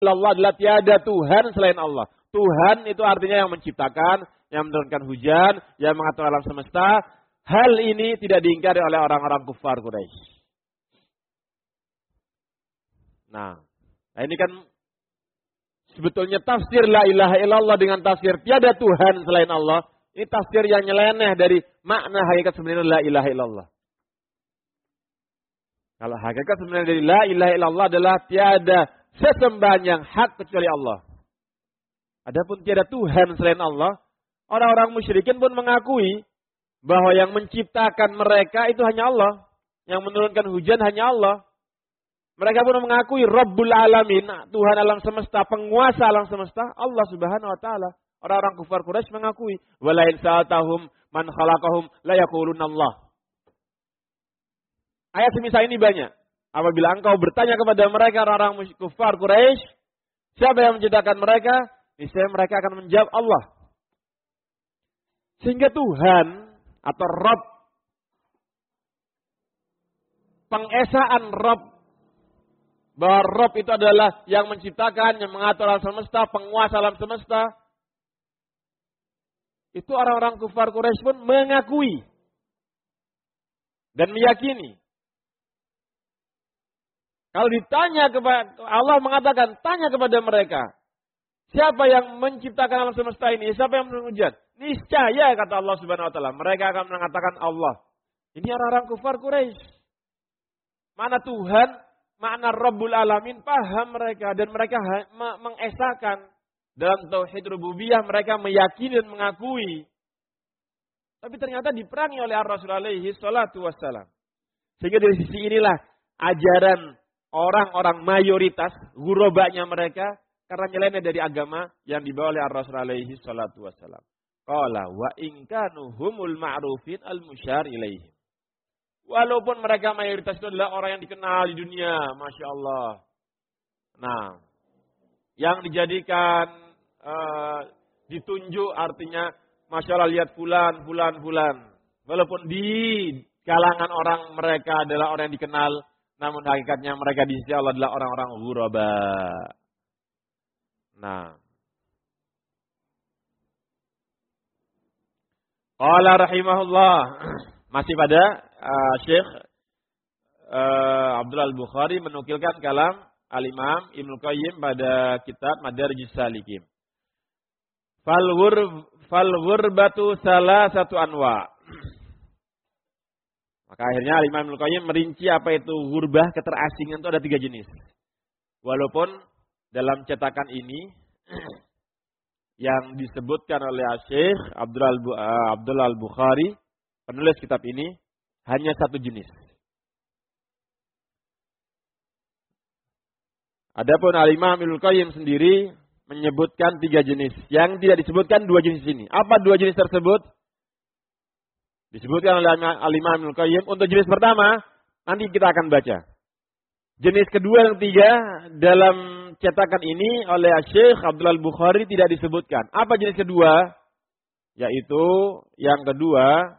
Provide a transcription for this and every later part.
illallah adalah tiada Tuhan selain Allah. Tuhan itu artinya yang menciptakan, yang menurunkan hujan, yang mengatur alam semesta. Hal ini tidak diingkari oleh orang-orang kufar Quraisy. Nah, ini kan sebetulnya tafsir la ilaha illallah dengan tafsir tiada Tuhan selain Allah. Ini tafsir yang nyeleneh dari makna hakikat sebenarnya la ilaha illallah. Kalau hakikat sebenarnya dari la ilaha illallah adalah tiada sesembahan yang hak kecuali Allah. Adapun tiada Tuhan selain Allah, orang-orang musyrikin pun mengakui bahwa yang menciptakan mereka itu hanya Allah. Yang menurunkan hujan hanya Allah. Mereka pun mengakui Rabbul Alamin, Tuhan alam semesta, penguasa alam semesta, Allah Subhanahu wa taala. Orang-orang kufar Quraisy mengakui, walain sa'atahum man khalaqahum la yaquluna Allah. Ayat semisal ini banyak. Apabila engkau bertanya kepada mereka orang-orang kufar Quraisy, siapa yang menciptakan mereka? Niscaya mereka akan menjawab Allah. Sehingga Tuhan atau Rabb, pengesaan Rabb, bahwa Rabb itu adalah yang menciptakan, yang mengatur alam semesta, penguasa alam semesta. Itu orang-orang kufar Quraisy pun mengakui dan meyakini. Kalau ditanya kepada Allah mengatakan, tanya kepada mereka, siapa yang menciptakan alam semesta ini? Siapa yang menurunkan hujan? Niscaya kata Allah Subhanahu wa taala, mereka akan mengatakan Allah. Ini orang-orang kufar Quraisy. Mana Tuhan, makna Rabbul Alamin, paham mereka dan mereka mengesahkan dalam tauhid rububiyah, mereka meyakini dan mengakui. Tapi ternyata diperangi oleh Rasul alaihi salatu wassalam. Sehingga dari sisi inilah ajaran orang-orang mayoritas, gurobanya mereka, karena nyeleneh dari agama yang dibawa oleh Rasul alaihi salatu wassalam. Qala wa in kanu humul ma'rufin al-musyar ilaihim. Walaupun mereka mayoritas itu adalah orang yang dikenal di dunia, Masya Allah. Nah, yang dijadikan, ditunjuk artinya, Masya Allah lihat fulan. Walaupun di kalangan orang mereka adalah orang yang dikenal, namun hakikatnya mereka di sisi Allah adalah orang-orang ghuraba. Nah. Qala rahimahullah. Masih pada Syekh Abdul Al-Bukhari menukilkan kalam Al-Imam Ibnu Qayyim pada kitab Madarijus Salikin. Fal ghurbatu salasatu anwa. Maka akhirnya Al-Imam Ibnu Qayyim merinci apa itu ghurbah, keterasingan itu ada 3 jenis. Walaupun dalam cetakan ini yang disebutkan oleh Syekh Abdul Al-Bukhari, penulis kitab ini, hanya 1 jenis. Adapun Al-Imam Ibnu Qayyim sendiri menyebutkan 3 jenis. Yang tidak disebutkan 2 jenis ini. Apa 2 jenis tersebut? Disebutkan oleh Al-Imam Ibnu Qayyim. Untuk jenis pertama, nanti kita akan baca. Jenis kedua dan ketiga dalam cetakan ini oleh Syekh Abdul Al-Bukhari tidak disebutkan. Apa jenis kedua? Yaitu yang kedua,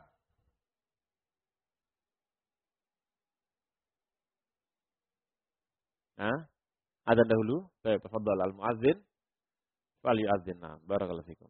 adzan dahulu. Baik, tafadhal al-muazzin. Wali azzinna. Barakallahu fikum.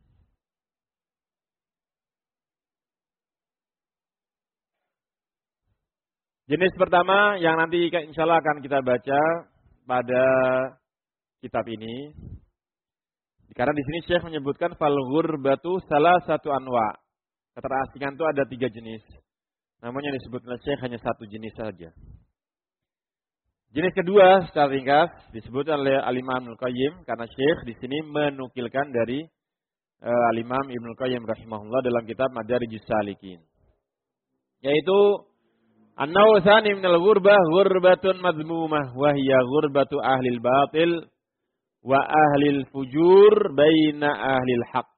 Jenis pertama yang nanti insyaallah akan kita baca pada kitab ini. Karena di sini Syekh menyebutkan fal ghurbatu salah satu anwa. Keterasingan itu ada 3 jenis. Namun yang disebutkan Syekh hanya 1 jenis saja. Jenis kedua secara ringkas disebutkan oleh Al-Imam Ibnu Qayyim karena Syekh di sini menukilkan dari Al-Imam Ibnu Qayyim rahimahullah dalam kitab Madarijus Salikin. Yaitu an-naw tsani minal ghurbah ghurbatun madmumah wa hiya ghurbatu ahlil batil wa ahlil fujur baina ahlil haqq.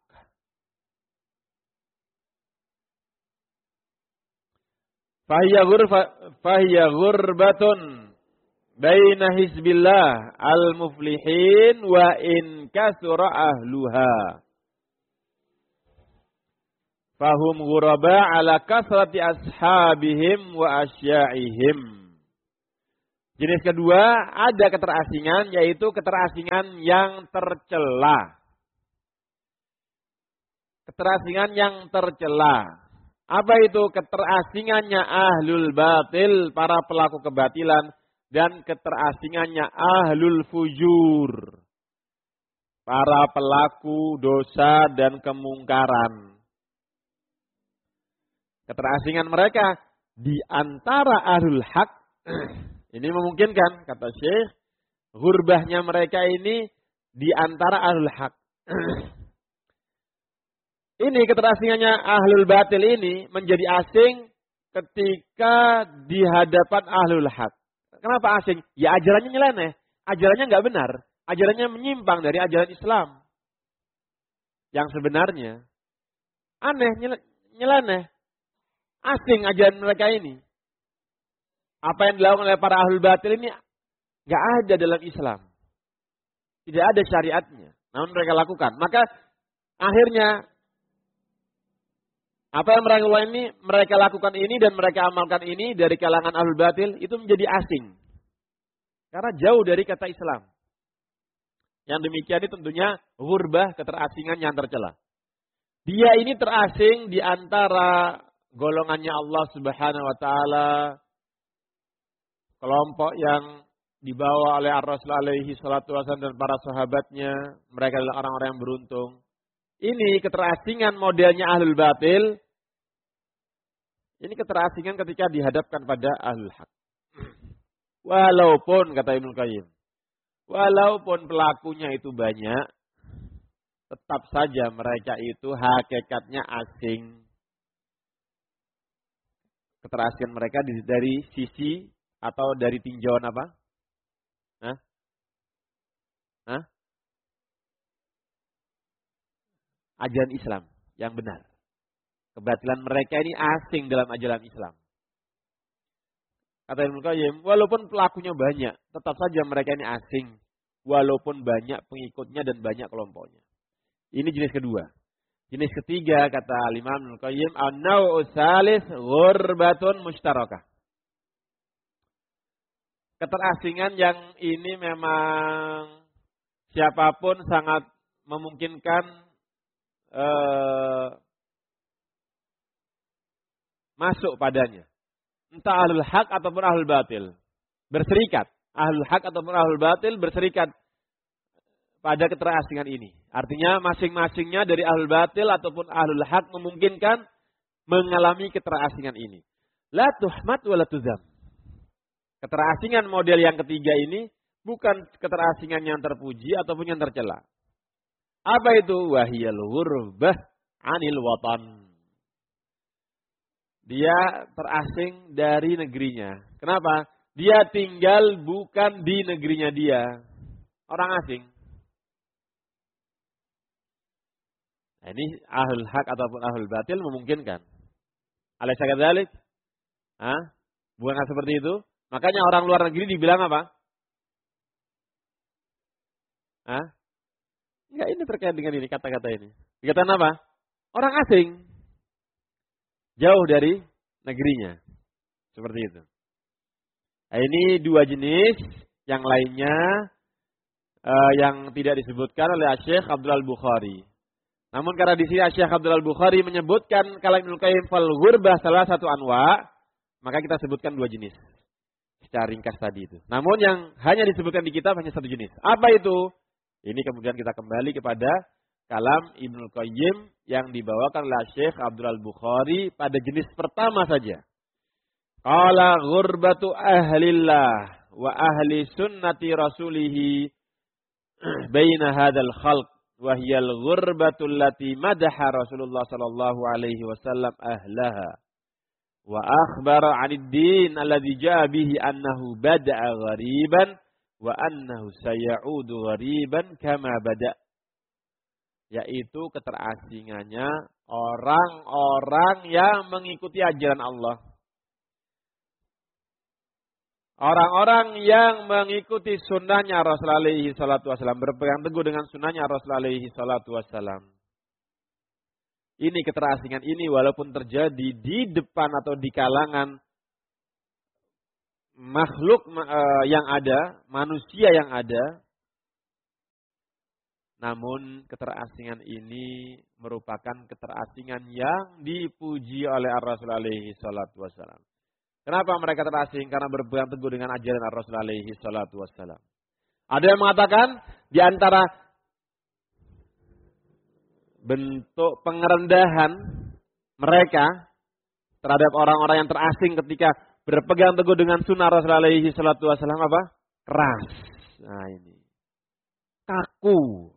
Fahiya ghurbatun baina hizbillah al-muflihin wa in kasura ahluha. Fahum ghuraba ala kasrati ashabihim wa asya'ihim. Jenis kedua, ada keterasingan, yaitu keterasingan yang tercela. Keterasingan yang tercela. Apa itu? Keterasingannya ahlul batil, para pelaku kebatilan, dan keterasingannya ahlul fujur, para pelaku dosa dan kemungkaran. Keterasingan mereka di antara ahlul haq, ini memungkinkan, kata Syekh, gurbahnya mereka ini di antara ahlul haq. Ini keterasingannya ahlul batil ini menjadi asing ketika di hadapan ahlul haq. Kenapa asing? Ya ajarannya nyeleneh, ajarannya nggak benar, ajarannya menyimpang dari ajaran Islam yang sebenarnya. Aneh, nyeleneh, asing ajaran mereka ini. Apa yang dilakukan oleh para ahlul batil ini nggak ada dalam Islam, tidak ada syariatnya, namun mereka lakukan. Maka akhirnya apa yang mereka lakukan ini dan mereka amalkan ini dari kalangan ahlul batil itu menjadi asing. Karena jauh dari kata Islam. Yang demikian ini tentunya ghurbah, keterasingan yang tercela. Dia ini terasing di antara golongannya Allah Subhanahu wa taala, kelompok yang dibawa oleh Ar-Rasul alaihi salatu wasallam dan para sahabatnya, mereka adalah orang-orang yang beruntung. Ini keterasingan modelnya ahlul batil. Ini keterasingan ketika dihadapkan pada ahlul haq. Walaupun, kata Ibnu Qayyim, walaupun pelakunya itu banyak, tetap saja mereka itu hakikatnya asing. Keterasingan mereka dari sisi atau dari tinjauan apa? Ajaran Islam yang benar. Kebatilan mereka ini asing dalam ajaran Islam. Kata Ibnu Qayyim, walaupun pelakunya banyak, tetap saja mereka ini asing. Walaupun banyak pengikutnya dan banyak kelompoknya. Ini jenis kedua. Jenis ketiga, kata Imam Ibnu Qayyim, an-naw'u tsalits ghurbatun mushtarakah. Keterasingan yang ini memang siapapun sangat memungkinkan masuk padanya. Entah ahlul haq ataupun ahlul batil. Berserikat. Ahlul haq ataupun ahlul batil berserikat pada keterasingan ini. Artinya masing-masingnya dari ahlul batil ataupun ahlul haq memungkinkan mengalami keterasingan ini. La tuhmat wa la tuzam. Keterasingan model yang ketiga ini bukan keterasingan yang terpuji ataupun yang tercela. Apa itu? Wahiyal ghurbah anil watan. Dia terasing dari negerinya. Kenapa? Dia tinggal bukan di negerinya dia. Orang asing. Nah, ini ahlul haq ataupun ahlul batil memungkinkan. Alaysa kadzalik? Bukan seperti itu? Makanya orang luar negeri dibilang apa? Enggak, ini terkait dengan ini, kata-kata ini. Dikatakan apa? Orang asing. Jauh dari negerinya. Seperti itu. Nah, ini dua jenis. Yang lainnya yang tidak disebutkan oleh Syekh Abdul Al-Bukhari. Namun karena di sini Syekh Abdul Al-Bukhari menyebutkan kalam Ibnu Qayyim fal ghurbah salah satu anwa, maka kita sebutkan dua jenis. Secara ringkas tadi itu. Namun yang hanya disebutkan di kitab hanya satu jenis. Apa itu? Ini kemudian kita kembali kepada kalam Ibnu Qayyim yang dibawakan oleh Syekh Abdul Al-Bukhari pada jenis pertama saja. Qala ghurbatu ahlillah wa ahli sunnati rasulih baina hadzal khalq wa hiya al-ghurbatu allati madaha Rasulullah sallallahu alaihi wasallam ahlaha wa akhbara 'anid din alladhi jaa bihi annahu bada'a ghariban wa annahu sayaudu ghariban kama bada', yaitu keterasingannya orang-orang yang mengikuti ajaran Allah. Orang-orang yang mengikuti sunnahnya Rasulullah alaihi salatu wasallam, berpegang teguh dengan sunnahnya Rasulullah alaihi salatu wasallam. Ini keterasingan ini walaupun terjadi di depan atau di kalangan makhluk yang ada, manusia yang ada. Namun keterasingan ini merupakan keterasingan yang dipuji oleh Ar-Rasul alaihi salatu wassalam. Kenapa mereka terasing? Karena berpegang teguh dengan ajaran Ar-Rasul alaihi salatu wassalam. Ada yang mengatakan di antara bentuk pengerendahan mereka terhadap orang-orang yang terasing ketika berpegang teguh dengan sunnah Rasul alaihi salatu wassalam apa? Keras. Nah ini. Kaku.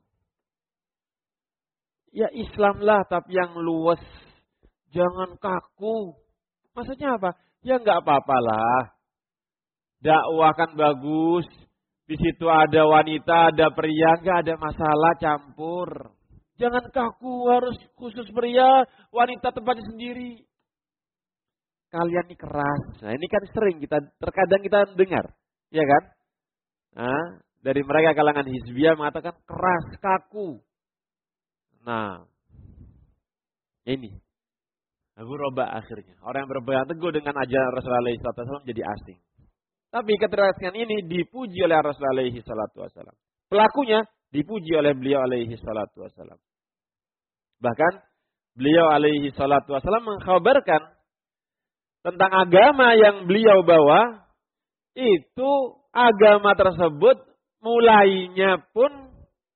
Ya Islamlah tapi yang luwes. Jangan kaku. Maksudnya apa? Ya enggak apa-apalah. Dakwah kan bagus. Di situ ada wanita, ada pria, enggak ada masalah campur. Jangan kaku, harus khusus pria, wanita tempatnya sendiri. Kalian ini keras. Nah ini kan sering terkadang kita dengar. Ya kan? Nah, dari mereka kalangan hizbiyah mengatakan keras, kaku. Nah, ini ghuraba akhirnya. Orang yang berpegang teguh dengan ajaran Rasulullah SAW jadi asing. Tapi keterasingan ini dipuji oleh Rasulullah SAW. Pelakunya dipuji oleh beliau alaihi salatu wassalam. Bahkan beliau alaihi salatu wassalam mengkhabarkan tentang agama yang beliau bawa, itu agama tersebut mulainya pun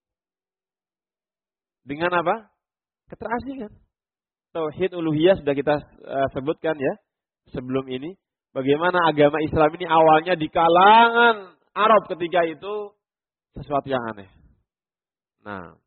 dengan apa? Keterasingan. Tauhid uluhiyah sudah kita sebutkan ya sebelum ini. Bagaimana agama Islam ini awalnya di kalangan Arab ketika itu sesuatu yang aneh. Nah,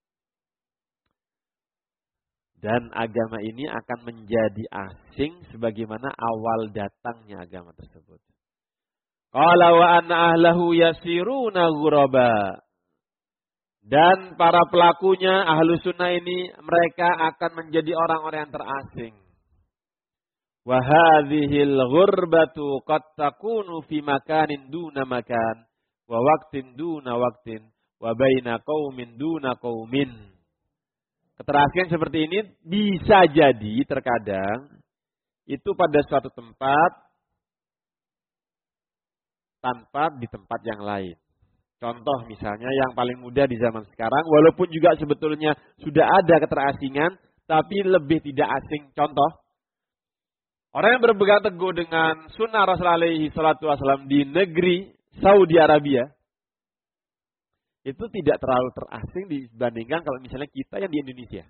dan agama ini akan menjadi asing sebagaimana awal datangnya agama tersebut. Qala wa anna ahlahu yasiruna ghuraba. Dan para pelakunya ahlu sunnah ini mereka akan menjadi orang-orang yang terasing. Wa hadhil ghurbatu qad takunu fi makanin duna makan wa waqtin duna waqtin wa baina qaumin duna qaumin. Keterasingan seperti ini bisa jadi terkadang itu pada suatu tempat tanpa di tempat yang lain. Contoh misalnya yang paling mudah di zaman sekarang, walaupun juga sebetulnya sudah ada keterasingan, tapi lebih tidak asing. Contoh, orang yang berpegang teguh dengan sunnah Rasulullah SAW di negeri Saudi Arabia, itu tidak terlalu terasing dibandingkan kalau misalnya kita yang di Indonesia.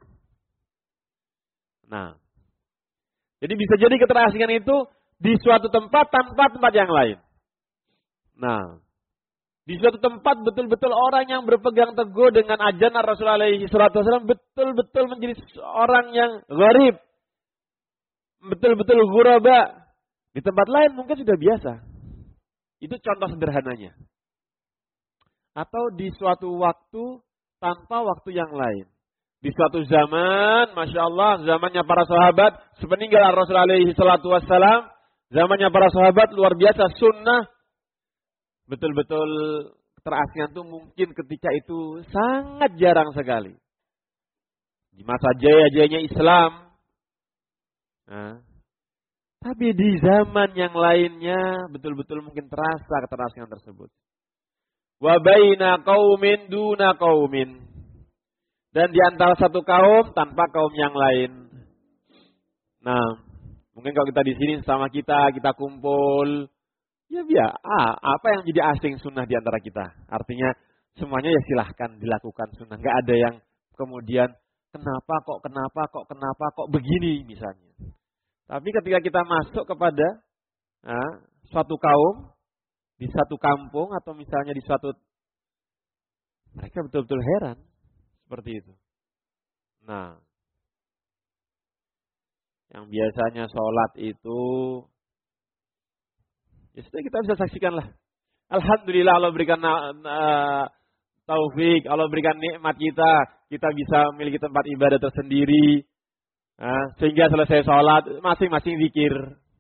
Nah, jadi bisa jadi keterasingan itu di suatu tempat tanpa tempat yang lain. Nah, di suatu tempat betul-betul orang yang berpegang teguh dengan ajaran Rasulullah SAW betul-betul menjadi orang yang gharib. Betul-betul ghuraba. Di tempat lain mungkin sudah biasa. Itu contoh sederhananya. Atau di suatu waktu tanpa waktu yang lain. Di suatu zaman, Masya Allah, zamannya para sahabat, sepeninggal Rasulullah SAW, zamannya para sahabat luar biasa, sunnah. Betul-betul keterasingan itu mungkin ketika itu sangat jarang sekali. Di masa jaya-jayanya Islam. Nah, tapi di zaman yang lainnya betul-betul mungkin terasa keterasingan tersebut. Wa baina qaumin duna qaumin. Dan di antara satu kaum tanpa kaum yang lain. Nah, mungkin kalau kita di sini sama kita kumpul, ya apa yang jadi asing sunnah di antara kita? Artinya semuanya ya silahkan dilakukan sunnah. Nggak ada yang kemudian kenapa kok begini misalnya. Tapi ketika kita masuk kepada suatu kaum, di satu kampung atau misalnya di suatu, mereka betul-betul heran seperti itu. Nah, yang biasanya sholat itu, ya sudah kita bisa saksikan lah. Alhamdulillah Allah berikan taufik, Allah berikan nikmat kita bisa memiliki tempat ibadah tersendiri. Sehingga selesai sholat, masing-masing zikir.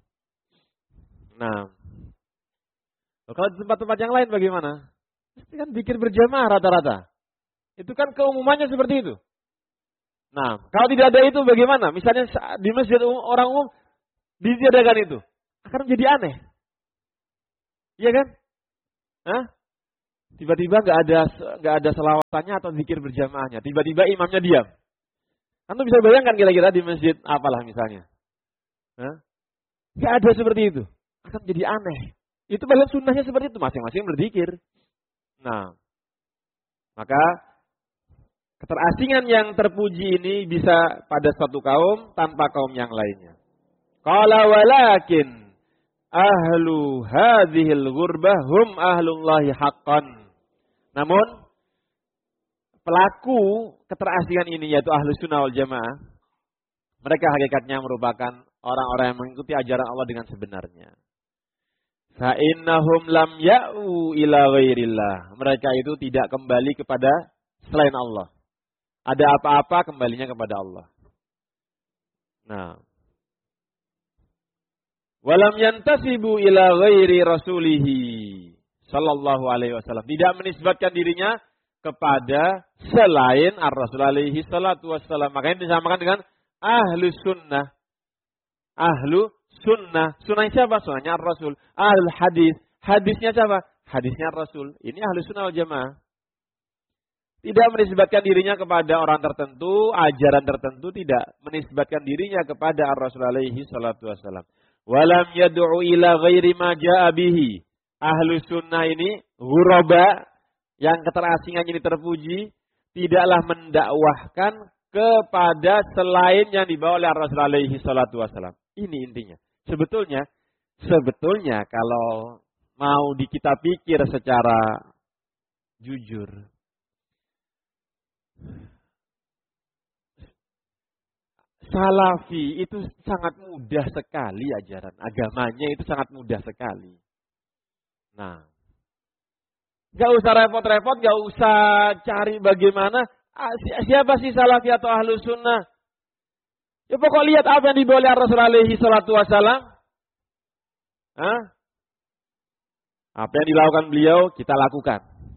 Nah, kalau di tempat-tempat yang lain bagaimana? Pasti kan zikir berjamaah rata-rata. Itu kan keumumannya seperti itu. Nah, kalau tidak ada itu bagaimana? Misalnya di masjid orang umum ditiadakan itu, akan menjadi aneh. Iya kan? Hah? Tiba-tiba nggak ada selawatannya atau zikir berjamaahnya. Tiba-tiba imamnya diam. Anda bisa bayangkan kira-kira di masjid apalah misalnya. Hah? Nggak ada seperti itu. Akan jadi aneh. Itu padahal sunnahnya seperti itu. Masing-masing berzikir. Nah, maka keterasingan yang terpuji ini bisa pada satu kaum tanpa kaum yang lainnya. Qala walakin ahlu hadhil ghurbah hum ahlullahi haqqan. Namun pelaku keterasingan ini yaitu ahlu sunnah wal jamaah, mereka hakikatnya merupakan orang-orang yang mengikuti ajaran Allah dengan sebenarnya. Fa innahum lam ya'u ila ghairillah. Mereka itu tidak kembali kepada selain Allah. Ada apa-apa kembalinya kepada Allah. Nah, walam yantasibu ila ghairi rasulihi sallallahu alaihi wasallam. Tidak menisbatkan dirinya kepada selain ar-rasul alaihi salatu wassalam. Makanya disamakan dengan ahlu sunnah. Ahlu sunnah. Sunnah siapa? Sunnahnya ar-rasul. Ahlu hadis. Hadisnya siapa? Hadisnya ar-rasul. Ini ahlu sunnah wal jamaah. Tidak menisbatkan dirinya kepada orang tertentu, ajaran tertentu, tidak. Menisbatkan dirinya kepada ar-rasul alaihi salatu wassalam. Walam yad'u ila ghairi ma ja'a bihi. Ahlu sunnah ini, ghuraba, yang keterasingan ini terpuji, tidaklah mendakwahkan kepada selain yang dibawa oleh ar-rasul alaihi salatu wassalam. Ini intinya. Sebetulnya kalau mau kita pikir secara jujur, Salafi itu sangat mudah sekali ajaran agamanya, itu sangat mudah sekali. Nah, gak usah repot-repot, gak usah cari bagaimana siapa sih Salafi atau ahlu sunnah. Ya pokok lihat apa yang dibawa oleh Rasul alaihi salatu wassalam. Apa yang dilakukan beliau kita lakukan.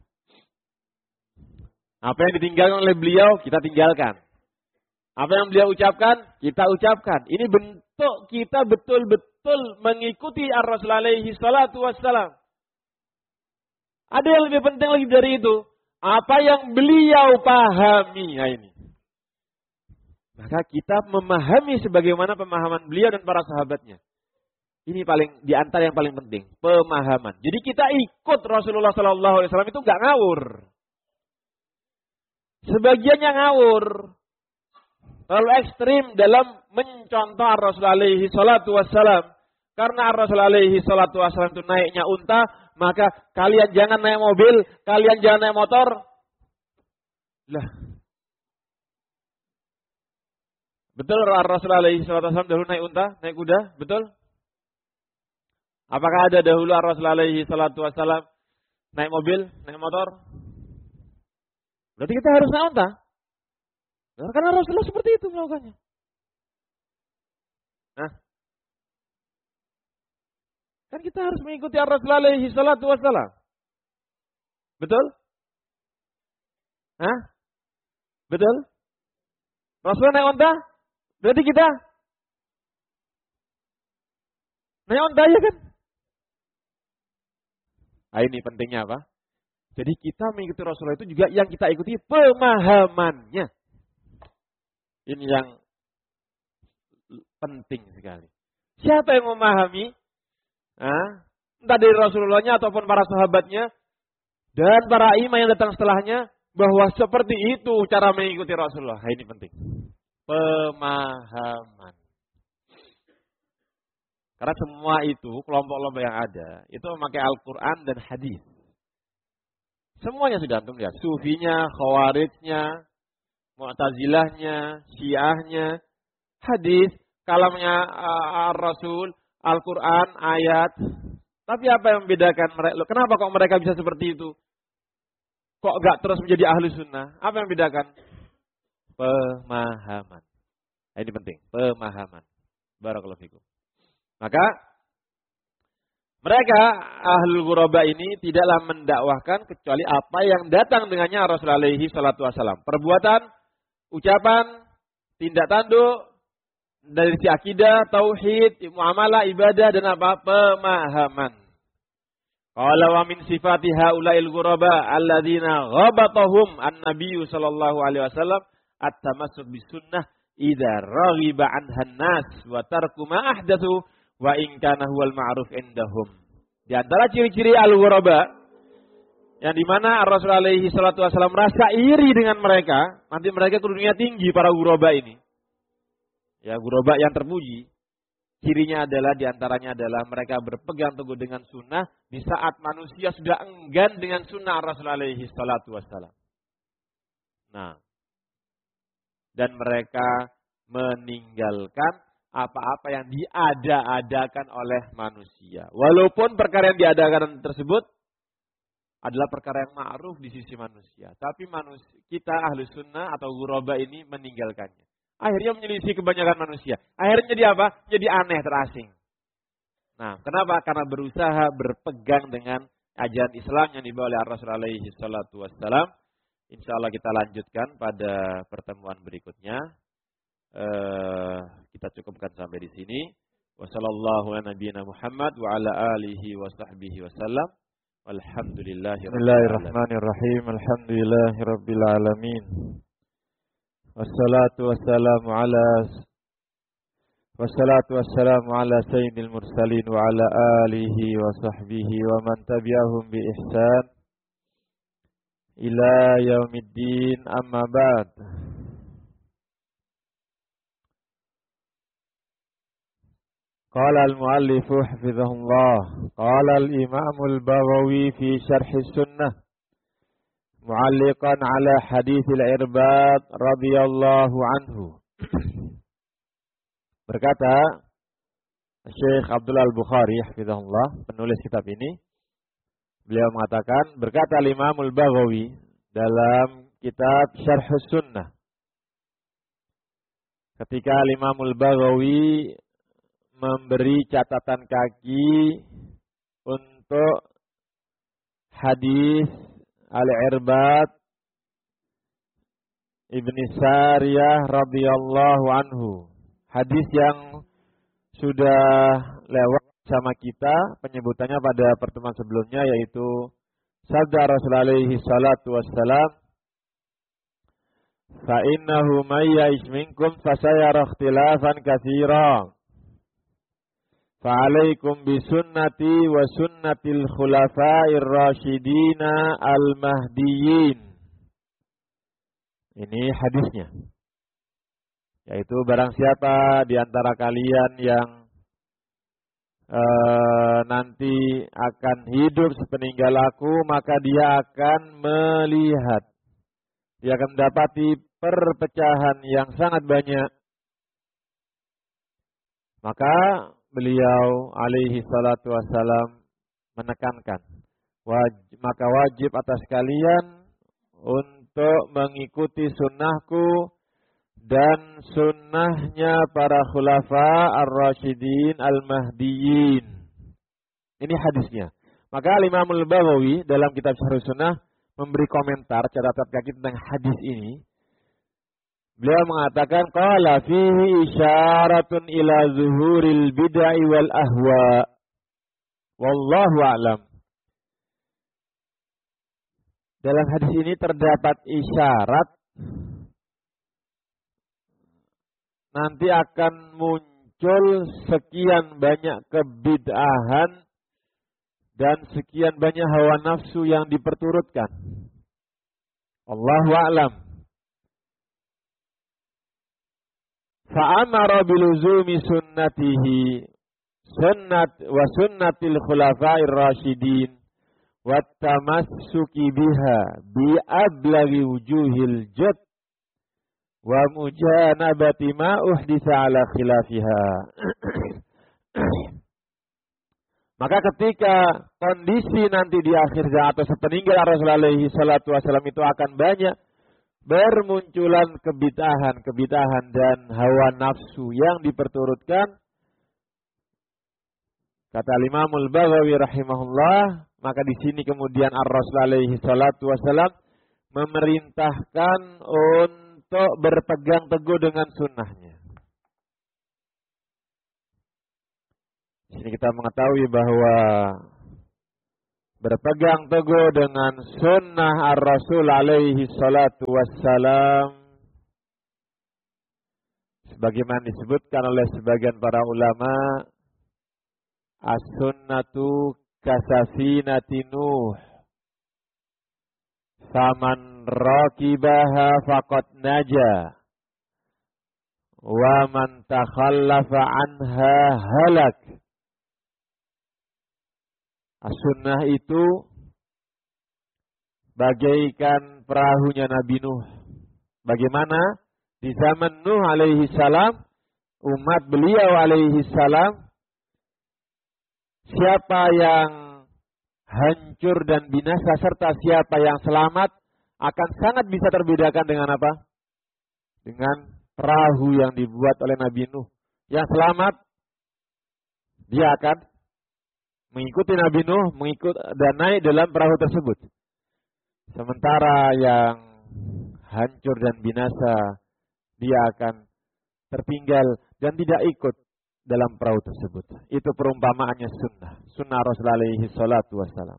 Apa yang ditinggalkan oleh beliau kita tinggalkan. Apa yang beliau ucapkan, kita ucapkan. Ini bentuk kita betul-betul mengikuti ar-Rasul alaihi salatu wassalam. Ada yang lebih penting lagi dari itu. Apa yang beliau pahami. Nah ini. Maka kita memahami sebagaimana pemahaman beliau dan para sahabatnya. Ini paling di antara yang paling penting. Pemahaman. Jadi kita ikut Rasulullah SAW itu nggak ngawur. Sebagiannya ngawur. Terlalu ekstrim dalam mencontoh Rasul alaihi salatu wassalam. Karena Rasul alaihi salatu wassalam itu naiknya unta, maka kalian jangan naik mobil, kalian jangan naik motor. Lah. Betul Rasul alaihi salatu wassalam dahulu naik unta, naik kuda? Betul? Apakah ada dahulu Rasul alaihi salatu wassalam naik mobil, naik motor? Berarti kita harus naik unta. Karena Rasulullah seperti itu melakukannya. Nah, kan kita harus mengikuti Rasulullah alaihi salatu wassalam. Betul? Betul? Rasulullah naik unta? Berarti kita naik unta ya kan? Ini pentingnya apa? Jadi kita mengikuti Rasulullah itu juga yang kita ikuti pemahamannya. Ini yang penting sekali. Siapa yang memahami? Entah dari Rasulullahnya ataupun para sahabatnya dan para imam yang datang setelahnya bahwa seperti itu cara mengikuti Rasulullah. Ini penting. Pemahaman. Karena semua itu kelompok-kelompok yang ada itu memakai Al-Quran dan hadis. Semuanya sudah antum lihat. Sufinya, Khawarijnya, Mu'tazilahnya, Syiahnya, hadis, kalamnya Rasul, Al-Quran, ayat. Tapi apa yang membedakan mereka? Kenapa kok mereka bisa seperti itu? Kok gak terus menjadi ahlu sunnah? Apa yang membedakan? Pemahaman. Ini penting, pemahaman. Barakallahu fikum. Maka mereka ahlul ghuraba ini tidaklah mendakwahkan kecuali apa yang datang dengannya Rasulullah alaihi salatu wassalam. Perbuatan, ucapan, tindak tanduk, dari si akidah, tauhid, muamalah, ibadah, dan apa? Pemahaman. Qala wa min sifati haula'il ghuraba alladzina ghabatahum an-nabiyyu sallallahu alaihi wasallam at-tamassuk bisunnah idza raghiba anhan nas wa tarku ma ahdatsu wa in kana huwal ma'ruf indahum. Di antara ciri-ciri al-ghuraba yang dimana Rasul alaihi salatu wasallam merasa iri dengan mereka, nanti mereka ke dunia tinggi para ghuraba ini. Ya, ghuraba yang terpuji. Cirinya adalah diantaranya adalah mereka berpegang teguh dengan sunnah di saat manusia sudah enggan dengan sunnah Rasul alaihi salatu wassalam. Nah, dan mereka meninggalkan apa-apa yang diada-adakan oleh manusia. Walaupun perkara yang diadakan tersebut adalah perkara yang ma'ruf di sisi manusia. Tapi kita ahli sunnah atau ghuraba ini meninggalkannya. Akhirnya menyelisih kebanyakan manusia. Akhirnya jadi apa? Jadi aneh, terasing. Nah, kenapa? Karena berusaha berpegang dengan ajaran Islam yang dibawa oleh Rasul alaihi salatu wassalam. Insyaallah kita lanjutkan pada pertemuan berikutnya. Kita cukupkan sampai di sini. Wassallallahu ala nabiyyina Muhammad wa ala alihi wa sahbihi wasallam. Bismillahirrahmanirrahim. Alhamdulillahirabbil alamin. Wassalatu wassalamu ala sayyidil mursalin wa ala alihi wa sahbihi wa man tabi'ahum bi ihsan ila yaumiddin, amma ba'd. Qala al-muallif hafizahullah, qala al-imam al-Baghawi fi syarh sunnah mu'alliqan ala hadits al-Irbad radhiyallahu anhu. Berkata Syekh Abdullah Al-Bukhari hafizahullah, penulis kitab ini, beliau mengatakan, berkata Imam Al-Baghawi dalam kitab Syarh Sunnah, ketika Imam Al-Baghawi memberi catatan kaki untuk hadis Al-Irbad Ibni Sariyah radhiyallahu anhu. Hadis yang sudah lewat sama kita penyebutannya pada pertemuan sebelumnya, yaitu sabda Rasul alaihi salatu wassalam, fa innahu may ya'ish minkum fasayara ikhtilafan katsiran fa 'alaikum bi sunnati wa sunnatil khulafa'ir rasyidina al-mahdiyyin. Ini hadisnya, yaitu barang siapa di antara kalian yang nanti akan hidup sepeninggal aku, maka dia akan melihat, dia akan mendapati perpecahan yang sangat banyak. Maka beliau alaihi salatu wassalam menekankan, maka wajib atas kalian untuk mengikuti sunnahku dan sunnahnya para khulafa ar-rasyidin al-mahdiyyin. Ini hadisnya. Maka Imam Al-Baghawi dalam kitab Syarh Sunnah memberi komentar, catatan kaki tentang hadis ini. Beliau mengatakan, qala fihi isyaratun ila zuhuril bid'ah wal ahwa. Wallahu a'lam. Dalam hadis ini terdapat isyarat nanti akan muncul sekian banyak kebid'ahan dan sekian banyak hawa nafsu yang diperturutkan. Allahu a'lam. Fa'amara biluzumi sunnatihi wa sunnatil khulafa'ir rasyidin wattamassuki biha bi ablaghi wujuhil jad wa mujanabati ma uhditsa ala khilafiha. Maka ketika kondisi nanti di akhir zaman atau sepeninggal Rasulullah alaihi salatu wasallam itu akan banyak bermunculan kebid'ahan dan hawa nafsu yang diperturutkan, kata Imam Al-Baghawi rahimahullah, maka di sini kemudian Rasul alaihi salatu wasallam memerintahkan untuk berpegang teguh dengan sunnahnya. Di sini kita mengetahui bahwa berpegang teguh dengan sunnah ar-Rasul alaihi salatu wassalam, sebagaimana disebutkan oleh sebagian para ulama, as-sunnatu kasafinati Nuh, faman rakibaha faqad naja, wa man takhallafa anha halak. As-sunnah itu bagaikan perahunya Nabi Nuh. Bagaimana di zaman Nuh alaihi salam, umat beliau alaihi salam, siapa yang hancur dan binasa serta siapa yang selamat akan sangat bisa terbedakan dengan apa? Dengan perahu yang dibuat oleh Nabi Nuh. Yang selamat, dia akan mengikuti Nabi Nuh, dan naik dalam perahu tersebut. Sementara yang hancur dan binasa, dia akan tertinggal dan tidak ikut dalam perahu tersebut. Itu perumpamaannya sunnah Rasulullah alaihi salatu wassalam.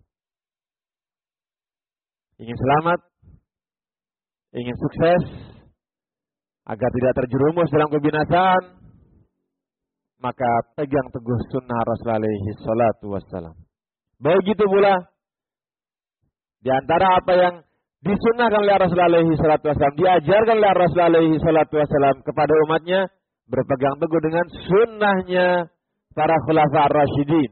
Ingin selamat, ingin sukses, agar tidak terjerumus dalam kebinasaan, maka pegang teguh sunnah Rasulullah alaihi salatu wassalam. Begitu pula di antara apa yang disunnahkan oleh Rasulullah alaihi salatu wassalam, diajarkan oleh Rasulullah alaihi salatu wassalam kepada umatnya, berpegang teguh dengan sunnahnya para khulafa ar-rasyidin.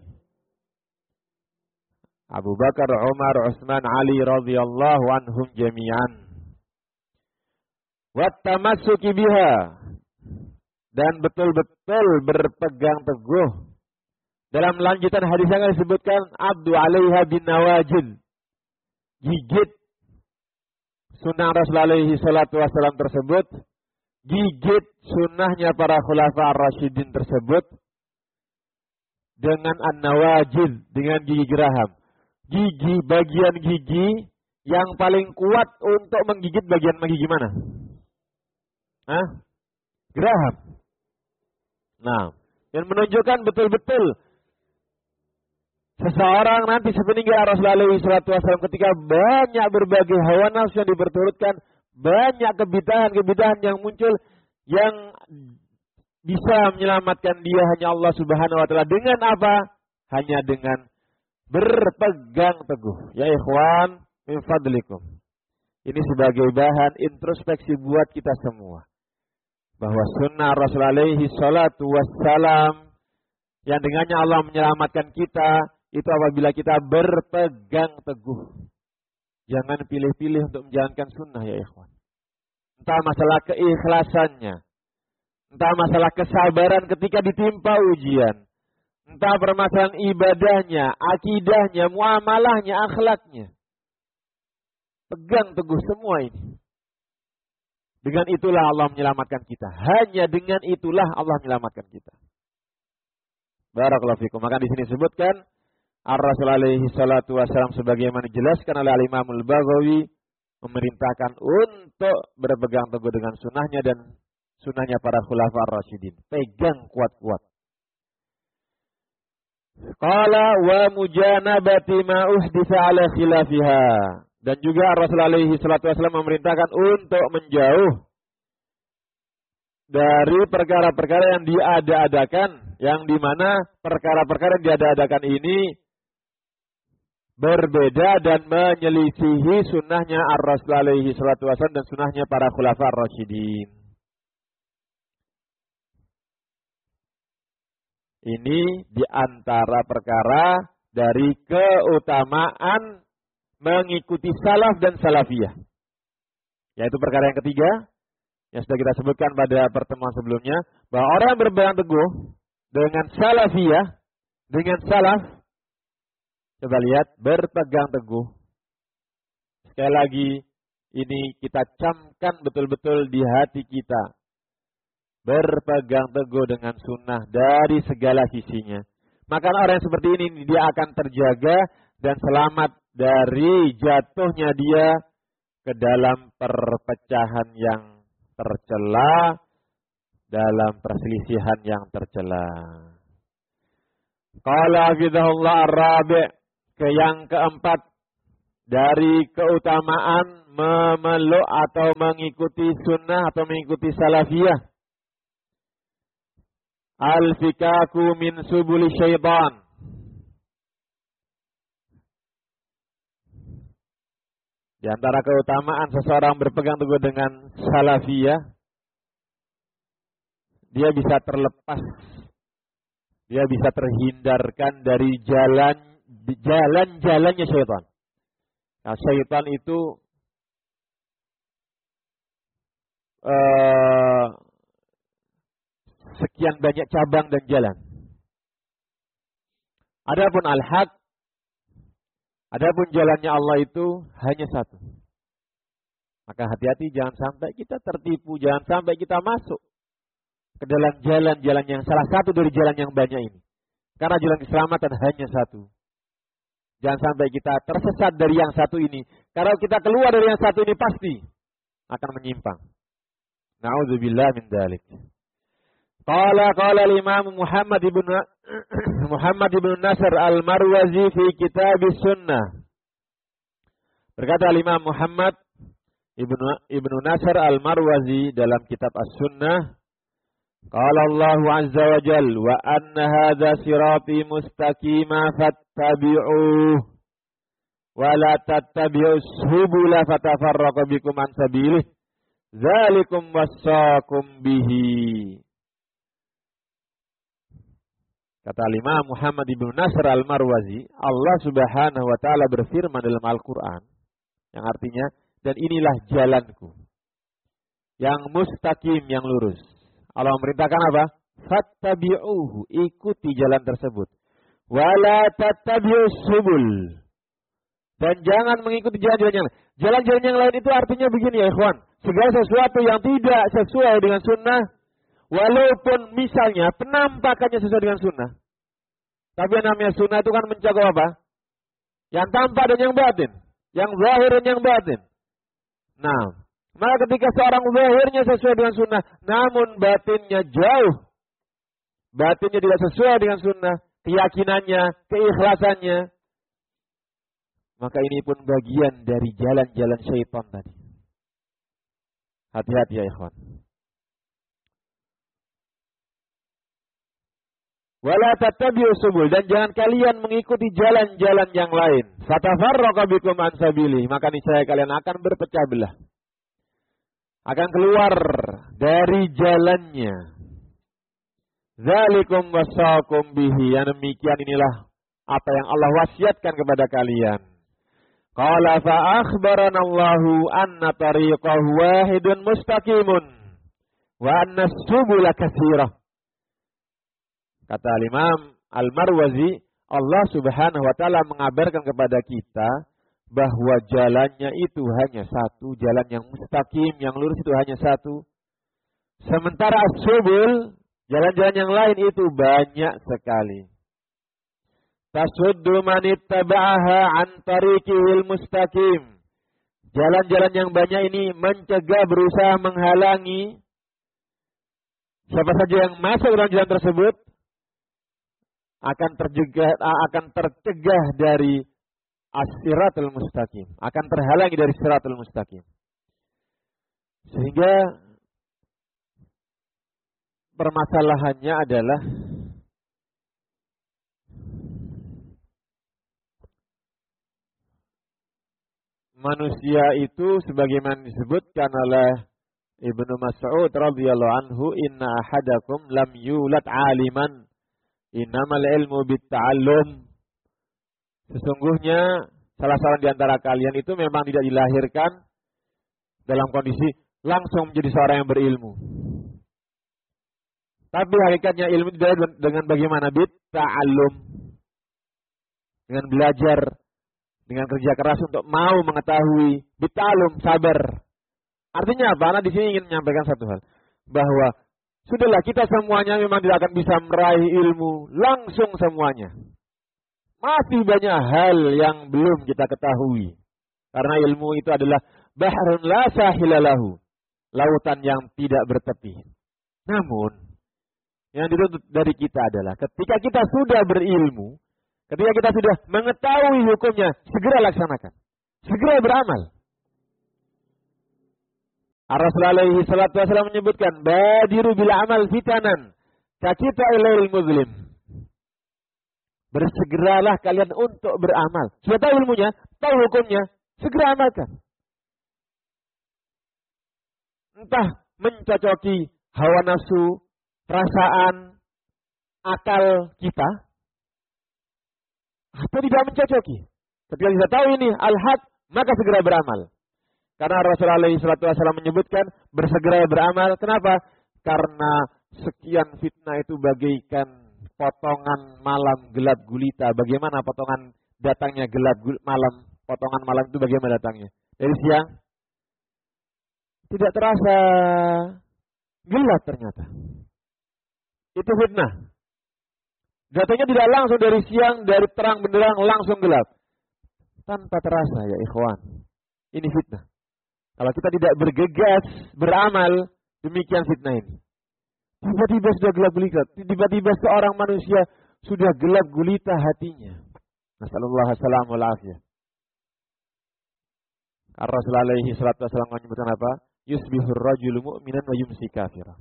Abu Bakar, Umar, Utsman, Ali radhiyallahu anhum jami'an. Wattamassuki biha, dan betul-betul berpegang teguh. Dalam lanjutan hadis yang disebutkan, abdu alaiha bin nawajid, gigit sunnah Rasulullah alaihi salatu wassalam tersebut, gigit sunnahnya para khulafa ar-rasyidin tersebut dengan an-nawajid, dengan gigi geraham. Gigi, bagian gigi yang paling kuat untuk menggigit bagian gigi mana? Geraham. Nah, yang menunjukkan betul-betul seseorang nanti sepeninggal Rasulullah alaihi salatu wassalam, ketika banyak berbagai hawa nafsu yang diperturutkan, banyak kebidahan-kebidahan yang muncul, yang bisa menyelamatkan dia hanya Allah Subhanahu wa taala. Dengan apa? Hanya dengan berpegang teguh. Ya ikhwan, min fadlikum. Ini sebagai bahan introspeksi buat kita semua, bahwa sunnah Rasulullah alaihi salatu wassalam yang dengannya Allah menyelamatkan kita, itu apabila kita berpegang teguh. Jangan pilih-pilih untuk menjalankan sunnah ya ikhwan. Entah masalah keikhlasannya, entah masalah kesabaran ketika ditimpa ujian, entah permasalahan ibadahnya, akidahnya, muamalahnya, akhlaknya. Pegang teguh semua ini. Dengan itulah Allah menyelamatkan kita. Hanya dengan itulah Allah menyelamatkan kita. Barakallahu fikum. Maka di sini disebutkan Ar-Rasul alaihi salatu wassalam sebagaimana dijelaskan oleh Al-Imam Al-Baghawi, memerintahkan untuk berpegang teguh dengan sunnahnya dan sunnahnya para khulafa ar-rasyidin. Pegang kuat-kuat. Qala wa mujanabati ma uhditha ala khilafiha. Dan juga Rasulullah alaihi salatu wasallam memerintahkan untuk menjauh dari perkara-perkara yang diada-adakan, yang dimana perkara-perkara yang diada-adakan ini berbeda dan menyelisihi sunnahnya Ar-Rasul alaihi salatu wasallam dan sunnahnya para khulafa ar-rasyidin. Ini diantara perkara dari keutamaan mengikuti salaf dan salafiyah. Yaitu perkara yang ketiga, yang sudah kita sebutkan pada pertemuan sebelumnya, bahwa orang yang berpegang teguh dengan salafiyah, dengan salaf, coba lihat, berpegang teguh. Sekali lagi, ini kita camkan betul-betul di hati kita. Berpegang teguh dengan sunnah dari segala sisinya. Maka orang yang seperti ini, dia akan terjaga dan selamat dari jatuhnya dia ke dalam perpecahan yang tercela, dalam perselisihan yang tercela. Qala hafizahullah ar-rabi', Yang keempat, dari keutamaan memeluk atau mengikuti sunnah atau mengikuti salafiyah. Al-fikaku min subuli syaitan. Di antara keutamaan seseorang berpegang teguh dengan salafiyah, dia bisa terlepas, dia bisa terhindarkan dari jalan-jalannya syaitan. Nah, syaitan itu sekian banyak cabang dan jalan. Adapun al-haq, adapun jalannya Allah itu hanya satu. Maka hati-hati jangan sampai kita tertipu, jangan sampai kita masuk ke dalam jalan-jalan yang salah satu dari jalan yang banyak ini. Karena jalan keselamatan hanya satu. Jangan sampai kita tersesat dari yang satu ini. Karena kita keluar dari yang satu ini pasti akan menyimpang. Na'udzubillah min dzalik. Qala al-Imam Muhammad ibn Nasr al-Marwazi fi kitab Sunnah. Berkata al-Imam Muhammad ibn Nasr al-Marwazi dalam kitab As-Sunnah, qala Allah azza wa jalla wa anna hadza sirati mustaqima fattabi'uhu wa la tattabi'us subula fatafarraqu bikum an sabilihi dzalikum wassaqum bihi. Kata Imam Muhammad ibn Nasr al-Marwazi, Allah Subhanahu wa taala berfirman dalam Al-Qur'an yang artinya, dan inilah jalanku yang mustaqim, yang lurus. Allah memerintahkan apa? Fattabi'uhu, ikuti jalan tersebut. Wala tattabi'us subul, dan jangan mengikuti jalan-jalan yang lain. Jalan-jalan yang lain itu artinya begini ya ikhwan, segala sesuatu yang tidak sesuai dengan sunnah, walaupun misalnya penampakannya sesuai dengan sunnah, tapi yang namanya sunnah itu kan mencakup apa? Yang tampak dan yang batin, yang zahir dan yang batin. Nah, maka ketika seorang zahirnya sesuai dengan sunnah, namun batinnya jauh, batinnya tidak sesuai dengan sunnah, keyakinannya, keikhlasannya, maka ini pun bagian dari jalan-jalan syaitan tadi. Hati-hati ya ikhwan. Wala tattabi'us subul, dan jangan kalian mengikuti jalan-jalan yang lain. Fatafarraqa bikum an sabili, maka niscaya kalian akan berpecah belah. Akan keluar dari jalannya. Dzalikum wasaqum bihi, yang demikian inilah apa yang Allah wasiatkan kepada kalian. Qala fa akhbarana Allahu anna tariqahu wahidun mustaqimun wa anna subula katsirah. Kata Imam Al-Marwazi, Allah Subhanahu wa taala mengabarkan kepada kita bahwa jalannya itu hanya satu, jalan yang mustaqim, yang lurus itu hanya satu. Sementara as-subul, jalan-jalan yang lain itu banyak sekali. Tasuddu man ittaba'aha an tariqihil mustaqim. Jalan-jalan yang banyak ini mencegah, berusaha menghalangi siapa saja yang masuk dalam jalan tersebut akan tercegah dari as-siratul mustaqim, akan terhalangi dari siratul mustaqim. Sehingga permasalahannya adalah manusia itu sebagaimana disebutkan oleh Ibnu Mas'ud radhiyallahu anhu, inna ahadakum lam yulad aliman innamal ilmu bitta'allum. Sesungguhnya salah seorang di antara kalian itu memang tidak dilahirkan dalam kondisi langsung menjadi seorang yang berilmu. Tapi hakikatnya ilmu itu dengan bagaimana? Bitta'allum. Dengan belajar, dengan kerja keras untuk mau mengetahui. Bitta'allum, sabar. Artinya apa? Nah, di sini ingin menyampaikan satu hal, bahwa sudahlah, kita semuanya memang tidak akan bisa meraih ilmu langsung semuanya. Masih banyak hal yang belum kita ketahui. Karena ilmu itu adalah bahrun la sahilalahu, lautan yang tidak bertepi. Namun, yang dituntut dari kita adalah ketika kita sudah berilmu, Ketika kita sudah mengetahui hukumnya, segera laksanakan. Segera beramal. Rasulullah alaihi salatu wasallam menyebutkan, badiru bil amal fitanan, kacita ilail muslim. Bersegeralah kalian untuk beramal. Sudah tahu ilmunya, tahu hukumnya, segera amalkan. Entah mencocoki hawa nafsu, perasaan, akal kita, atau tidak mencocoki. Ketika kita tahu ini al-haq, maka segera beramal. Karena Rasulullah SAW menyebutkan bersegera beramal. Kenapa? Karena sekian fitnah itu bagaikan potongan malam gelap gulita. Bagaimana potongan datangnya gelap malam? Potongan malam itu bagaimana datangnya? Dari siang tidak terasa gelap ternyata. Itu fitnah. Datangnya tidak langsung dari siang, dari terang benderang langsung gelap. Tanpa terasa ya ikhwan. Ini fitnah. Kalau kita tidak bergegas, beramal, demikian fitnah ini. Tiba-tiba sudah gelap gulita. Tiba-tiba seorang manusia sudah gelap gulita hatinya. Nasallallahu alaihi wa afiyah. Rasulullah alaihi salatu wasallam menyebutkan apa? Yusbihur rajulu mu'minan wa yumsi kafiran.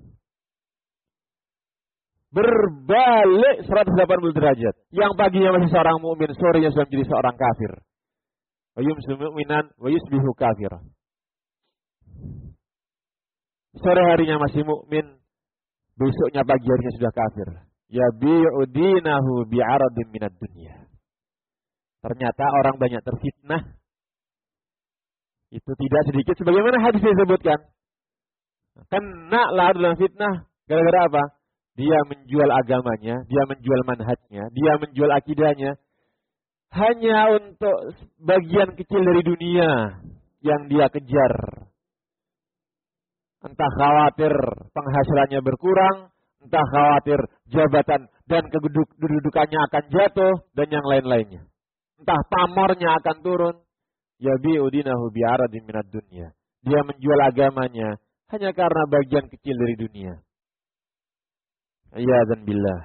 Berbalik 180 derajat. Yang paginya masih seorang mukmin, sorenya sudah menjadi seorang kafir. Wa yumsi mu'minan wa yusbihu kafiran. Sore harinya masih mukmin, besoknya pagi harinya sudah kafir. Yabi'u dinahu bi'aradin minad dunya. Ternyata orang banyak terfitnah. Itu tidak sedikit sebagaimana hadis disebutkan. Kena lah dalam fitnah gara-gara apa? Dia menjual agamanya, dia menjual manhajnya, dia menjual akidahnya hanya untuk bagian kecil dari dunia yang dia kejar. Entah khawatir penghasilannya berkurang, entah khawatir jabatan dan kedudukannya akan jatuh dan yang lain-lainnya. Entah pamornya akan turun. Yabi'u dinahu bi'aradin minad dunya. Dia menjual agamanya hanya karena bagian kecil dari dunia. Iyadzan billah.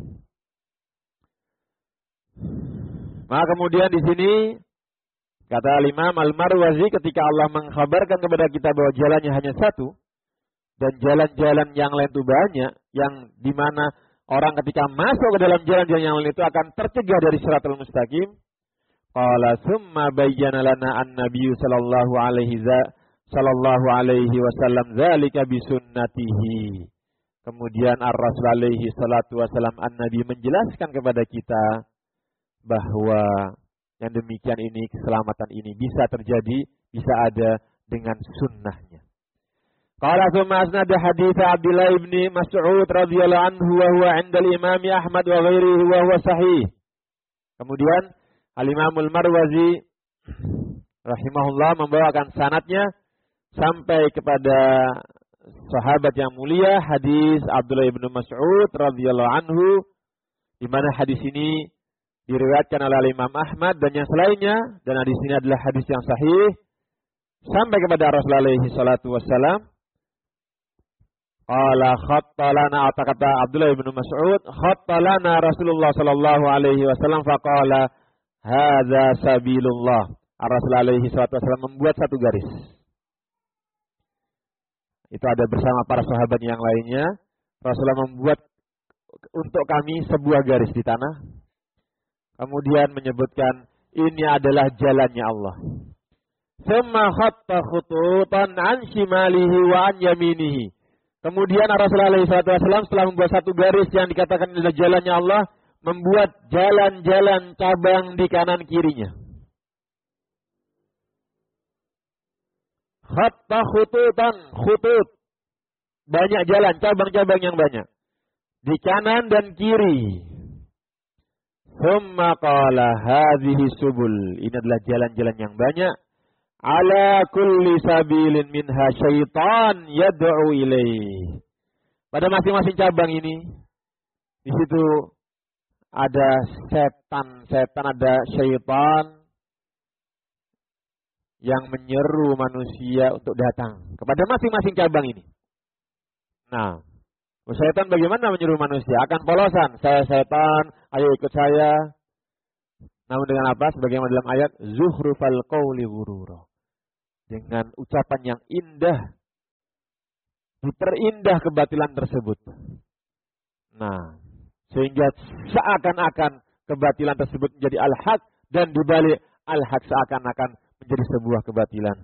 Maka kemudian di sini kata Imam Al-Marwazi ketika Allah mengkhabarkan kepada kita bahwa jalannya hanya satu dan jalan-jalan yang lain itu banyak, yang dimana orang ketika masuk ke dalam jalan-jalan yang lain itu akan tercegah dari Shiratal Mustaqim. Qala summa bayyana lana an-nabiy sallallahu alaihi wasallam dzalika bi sunnatihi. Kemudian Ar-Rasul alaihi salatu wasallam an-nabi menjelaskan kepada kita bahwa yang demikian ini, keselamatan ini bisa terjadi, bisa ada dengan sunnahnya. Qala thumma asnada hadits Abdullah ibn Mas'ud radhiyallahu anhu wa huwa 'inda al-Imam Ahmad wa ghairihi wa huwa sahih. Kemudian Al-Imam Al-Marwazi rahimahullah membawakan sanadnya sampai kepada sahabat yang mulia, hadis Abdullah ibn Mas'ud radhiyallahu anhu, di mana hadis ini diriwayatkan oleh Imam Ahmad dan yang selainnya, dan hadis ini adalah hadis yang sahih sampai kepada Rasulullah alaihi salatu wassalam. Qala khattalana, kata Abdullah ibn Mas'ud, khattalana Rasulullah sallallahu alaihi wasallam faqala hadza sabilullah. Rasulullah alaihi salatu wasallam membuat satu garis. Itu ada bersama para sahabat yang lainnya. Rasulullah membuat untuk kami sebuah garis di tanah. Kemudian menyebutkan ini adalah jalannya Allah. Tsumma khatta khututan an shimalihi wa an yaminihi. Kemudian Rasulullah SAW setelah membuat satu garis yang dikatakan adalah jalannya Allah, membuat jalan-jalan cabang di kanan kirinya. Khatta khututan, khutut. Banyak jalan, cabang-cabang yang banyak. Di kanan dan kiri. Tsumma qala hadhihi subul. Ini adalah jalan-jalan yang banyak. Ala kulli sabilin minha syaitan yad'u ilaih. Pada masing-masing cabang ini, di situ ada setan, ada syaitan yang menyeru manusia untuk datang kepada masing-masing cabang ini. Nah, syaitan bagaimana menyeru manusia? Akan polosan, saya setan, ayo ikut saya. Namun dengan apa? Sebagaimana dalam ayat zuhrufal qawli ghurura. Dengan ucapan yang indah, diperindah kebatilan tersebut. Nah, sehingga seakan-akan kebatilan tersebut menjadi al-haq, dan dibalik al-haq seakan-akan menjadi sebuah kebatilan.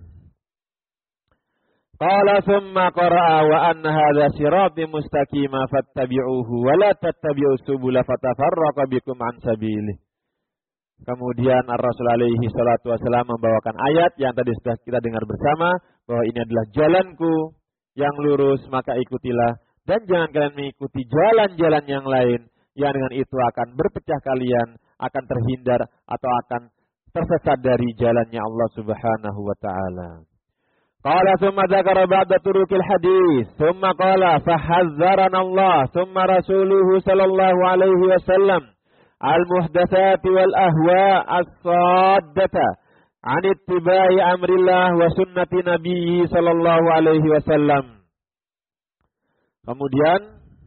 Qala thumma qara'a wa anna hadha sirati mustaqima fattabi'uhu wa la tattabi'us subula fatafarraqa bikum an sabilih. Kemudian Ar-Rasul alaihi salatu wasallam membawakan ayat yang tadi sudah kita dengar bersama, bahwa ini adalah jalanku yang lurus, maka ikutilah, dan jangan kalian mengikuti jalan-jalan yang lain yang dengan itu akan berpecah kalian, akan terhindar atau akan tersesat dari jalannya Allah Subhanahu wa taala. Qala thumma dzakara ba'da turukil hadis, thumma qala fahazzarana Allah, thumma rasuluhu sallallahu alaihi wasallam al-muhdatsati wal ahwa as-saddata an ittiba'i amrillah wa sunnati nabiyyi sallallahu alaihi wasallam. Kemudian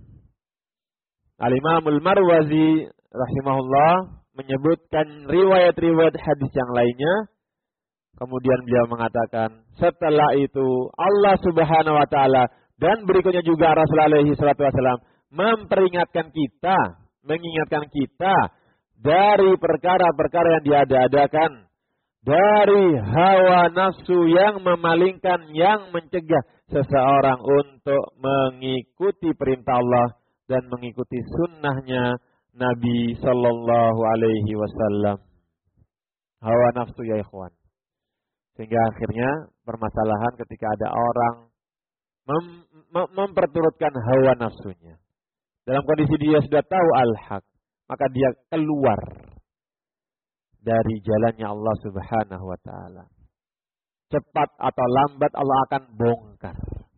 Al-Imam Al-Marwazi rahimahullah menyebutkan riwayat-riwayat hadis yang lainnya. Kemudian beliau mengatakan, setelah itu Allah Subhanahu wa taala dan berikutnya juga Rasulullah alaihi salatu wasallam memperingatkan kita, mengingatkan kita dari perkara-perkara yang diada-adakan, dari hawa nafsu yang memalingkan, yang mencegah seseorang untuk mengikuti perintah Allah dan mengikuti sunnahnya Nabi Sallallahu Alaihi Wasallam. Hawa nafsu ya ikhwan. Sehingga akhirnya permasalahan ketika ada orang memperturutkan hawa nafsunya. Dalam kondisi dia sudah tahu al-haq, maka dia keluar dari jalannya Allah Subhanahu wa taala. Cepat atau lambat Allah akan bongkar.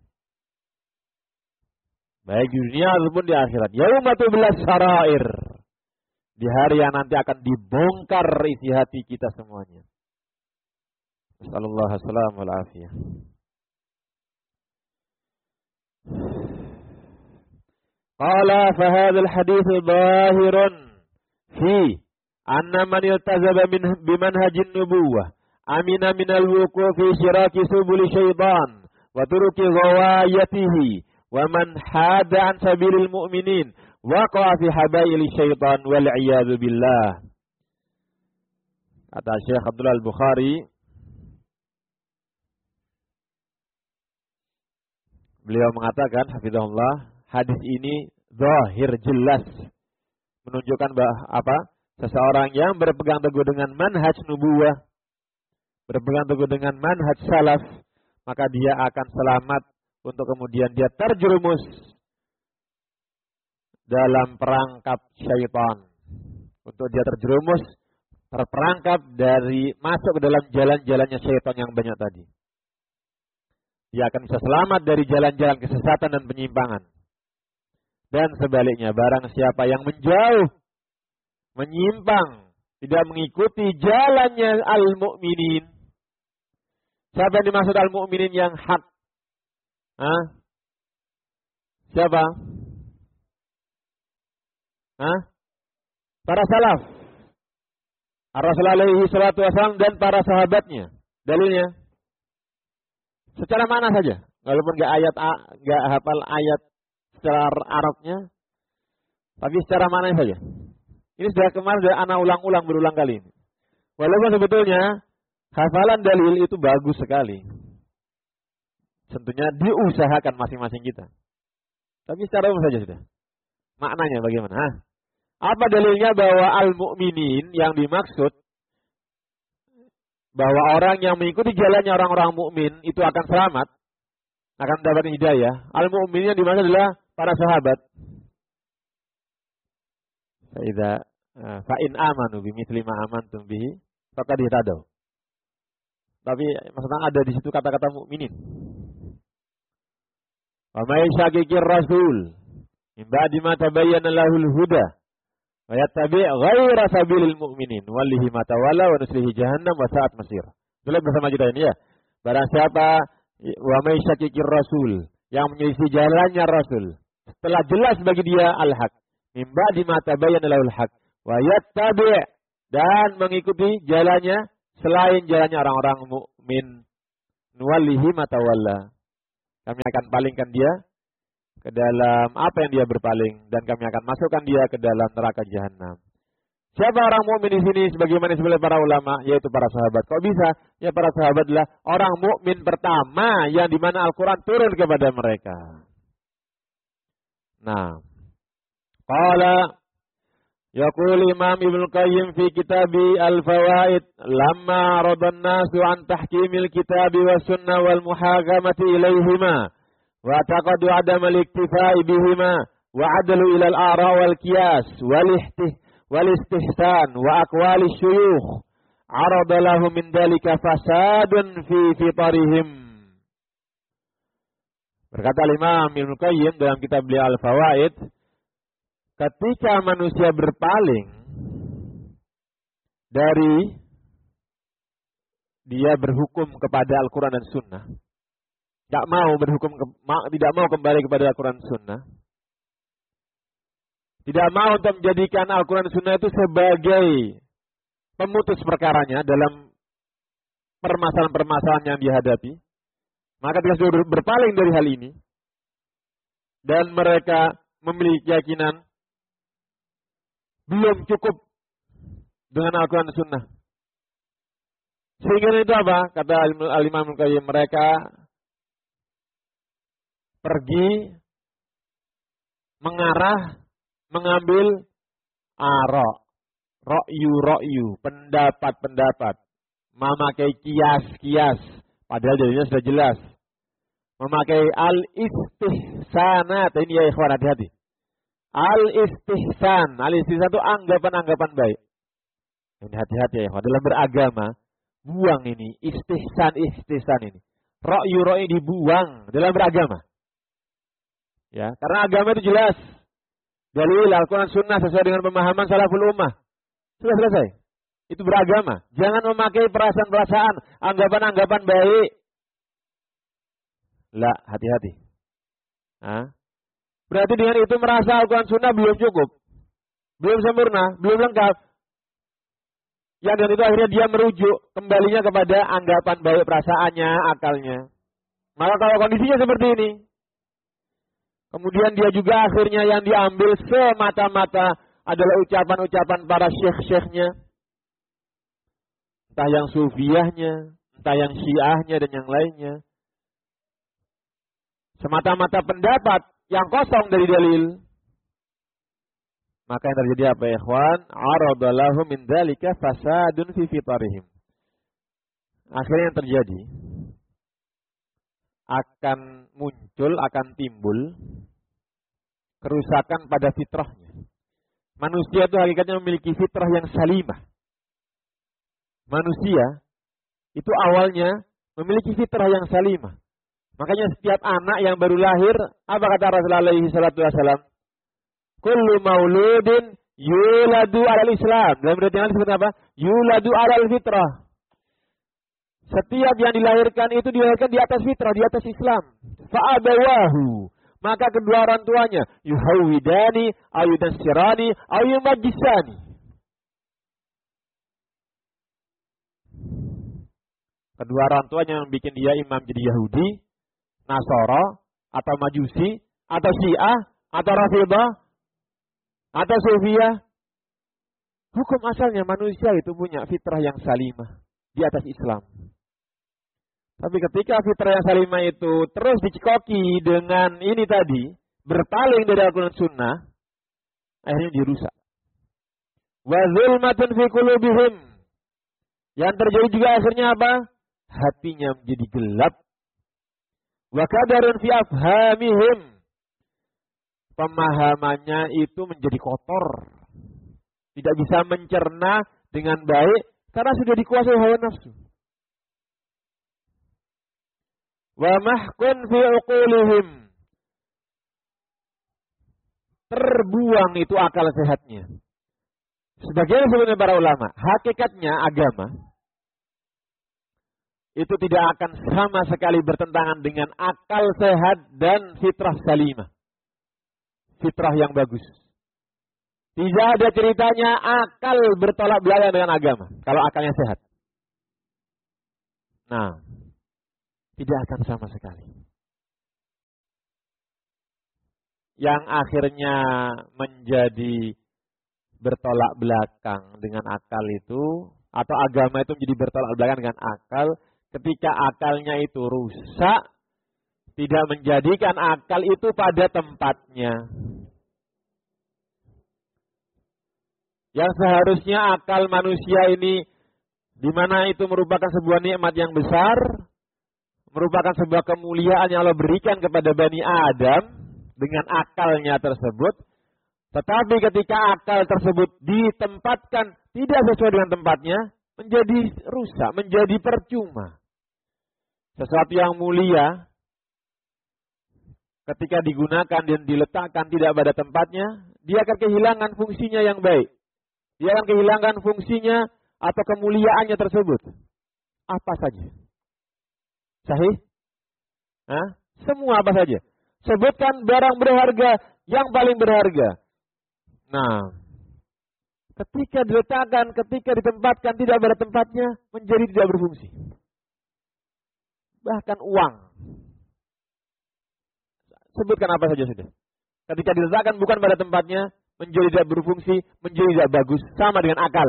Baik di dunia ataupun di akhirat. Yauma tublas sarair. Di hari yang nanti akan dibongkar isi hati kita semuanya. Sallallahu alaihi wasallam wal afiyah. Qala fa hadzal hadits dhahirun fi anna man iltazama bimanhajin nubuwah amina minal wuqu' fi syiraki subul syaitan wa turuki ghawayatihi wa man hada an sabilil mu'minin waqa'a fi habaili syaitan wal iyadu billah. Kata Syekh Abdullah Al-Bukhari, beliau mengatakan hafizahullah, hadis ini zahir jelas menunjukkan bahwa apa? Seseorang yang berpegang teguh dengan manhaj nubuwah, berpegang teguh dengan manhaj salaf, maka dia akan selamat untuk kemudian dia terjerumus dalam perangkap syaitan. Untuk dia terjerumus, terperangkap dari masuk ke dalam jalan-jalannya syaitan yang banyak tadi. Dia akan bisa selamat dari jalan-jalan kesesatan dan penyimpangan. Dan sebaliknya, barang siapa yang menjauh, menyimpang, tidak mengikuti jalannya al-mu'minin. Siapa yang dimaksud al-mu'minin yang hak? Hah? Siapa? Hah? Para salaf. Rasulullah alaihi salatu wasallam dan para sahabatnya. Dalilnya secara mana saja, walaupun enggak hafal ayat secara Arabnya, tapi secara mana saja. Ini sudah kemarin sudah anak ulang-ulang berulang kali ini. Walaupun sebetulnya hafalan dalil itu bagus sekali. Tentunya diusahakan masing-masing kita. Tapi secara umum saja sudah. Maknanya bagaimana? Apa dalilnya bahwa al-mu'minin yang dimaksud bahwa orang yang mengikuti jalannya orang-orang mukmin itu akan selamat, akan mendapatkan hidayah. Al-mu'minin yang dimaksud adalah para sahabat. Fa in amanu bimithli ma amantum bihi faqad ihtadaw. Tapi maksudnya ada di situ kata-kata mukminin. Wa may syaqiqir rasul min ba'di ma tabayyana lahul huda wa yattabi' ghaira sabilil mu'minin wallahi ma tawalla wa nuslihi jahannam wa sa'at masir. Boleh bersama kita ini ya. Barang siapa wa may syaqiqir rasul yang menyelisih jalannya Rasul setelah jelas bagi dia al-haq min ba'di ma tabayyana lahul haq wa yattabi' dan mengikuti jalannya selain jalannya orang-orang mukmin. Nuwallihi ma tawalla. Kami akan palingkan dia ke dalam apa yang dia berpaling dan kami akan masukkan dia ke dalam neraka jahanam. Siapa orang mukmin di sini sebagaimana disebut para ulama, yaitu para sahabat. Kok bisa? Ya para sahabat adalah orang mukmin pertama yang dimana Al-Quran turun kepada mereka. Nah, qala yaqul Imam Ibnu Qayyim fi kitabi Al-Fawaid lamma radan nasu an tahkimil kitabi was sunnah wal muhakamati ilaihima wa taqadu adam al-iktifai bihima wa adalu ila al-ara wal qiyas wal istihsan wa aqwali syuyukh arada lahum min dalika fasadun fi fitarihim. Berkata Imam Ibnu Qayyim dalam kitab beliau Al-Fawaid, ketika manusia berpaling dari dia berhukum kepada Al-Quran dan Sunnah, tidak mau kembali kepada Al-Quran dan Sunnah, tidak mau untuk menjadikan Al-Quran dan Sunnah itu sebagai pemutus perkaranya dalam permasalahan-permasalahan yang dihadapi, maka dia sudah berpaling dari hal ini dan mereka memiliki keyakinan belum cukup dengan Al-Quran dan Sunnah. Sehingga itu apa? Kata Al-Imam Ibnu Qayyim, mereka pergi mengambil ra'yu, pendapat, memakai kias, padahal jadinya sudah jelas. Memakai al-istihsanat, ini ya ikhwan, hati-hati. Al-istihsan itu anggapan-anggapan baik. Ini hati-hati ya ikhwan, dalam beragama, buang ini, istihsan ini. Ra'yu dibuang dalam beragama. Ya, karena agama itu jelas. Dalil Al-Quran Sunnah sesuai dengan pemahaman salaful ummah. Sudah selesai. Itu beragama. Jangan memakai perasaan-perasaan, anggapan-anggapan baik. Lah, hati-hati. Berarti dengan itu merasa Al-Quran Sunnah belum cukup. Belum sempurna, belum lengkap. Yang dengan itu akhirnya dia merujuk kembalinya kepada anggapan baik, perasaannya, akalnya. Maka kalau kondisinya seperti ini, kemudian dia juga akhirnya yang diambil semata-mata adalah ucapan-ucapan para syekh-syekhnya. Entah yang sufiyahnya, entah yang syiahnya dan yang lainnya. Semata-mata pendapat yang kosong dari dalil. Maka yang terjadi apa ya ikhwan? Aradalahu min dzalika fasadun fi fitarihim. Akhirnya yang terjadi akan timbul kerusakan pada fitrahnya. Manusia itu hakikatnya memiliki fitrah yang salimah. Manusia itu awalnya memiliki fitrah yang salimah. Makanya setiap anak yang baru lahir, apa kata Rasulullah alaihi salatu wasallam? Kullu mauludin yuladu alal Islam. Dalam berarti yang disebut apa? Yuladu alal fitrah. Setiap yang dilahirkan itu dilahirkan di atas fitrah, di atas Islam. Fa'abawahu. Maka kedua orang tuanya yuhawidani, ayudansirani, ayumajisani. Kedua orang tuanya yang bikin dia imam jadi Yahudi, Nasara, atau Majusi, atau Syiah, atau Rafidah, atau Sufiyah. Hukum asalnya manusia itu punya fitrah yang salimah di atas Islam. Tapi ketika fitrah yang salimah itu terus dicekoki dengan ini tadi, berpaling dari Al-Quran Sunnah, akhirnya dirusak. Wa zulmatun fi qulubihim. Yang terjadi juga akhirnya apa? Hatinya menjadi gelap. Wa kadarun fi afhamihim. Pemahamannya itu menjadi kotor. Tidak bisa mencerna dengan baik karena sudah dikuasai hawa nafsu. Wa mahkun fi uqulihim. Terbuang itu akal sehatnya. Sebagian sebenarnya para ulama, hakikatnya agama itu tidak akan sama sekali bertentangan dengan akal sehat dan fitrah salimah. Fitrah yang bagus. Tidak ada ceritanya akal bertolak belakang dengan agama. Kalau akalnya sehat. Nah, tidak akan sama sekali. Yang akhirnya menjadi bertolak belakang dengan akal itu, atau agama itu menjadi bertolak belakang dengan akal, ketika akalnya itu rusak, tidak menjadikan akal itu pada tempatnya. Yang seharusnya akal manusia ini, di mana itu merupakan sebuah nikmat yang besar, merupakan sebuah kemuliaan yang Allah berikan kepada Bani Adam dengan akalnya tersebut. Tetapi ketika akal tersebut ditempatkan tidak sesuai dengan tempatnya, menjadi rusak, menjadi percuma. Sesuatu yang mulia, ketika digunakan dan diletakkan tidak pada tempatnya, dia akan kehilangan fungsinya yang baik. Dia akan kehilangan fungsinya atau kemuliaannya tersebut. Apa saja? Sahih? Hah? Semua apa saja? Sebutkan barang berharga yang paling berharga. Nah, ketika diletakkan, ketika ditempatkan tidak pada tempatnya, menjadi tidak berfungsi. Bahkan uang. Sebutkan apa saja sudah. Ketika diletakkan bukan pada tempatnya, menjadi tidak berfungsi, menjadi tidak bagus, sama dengan akal.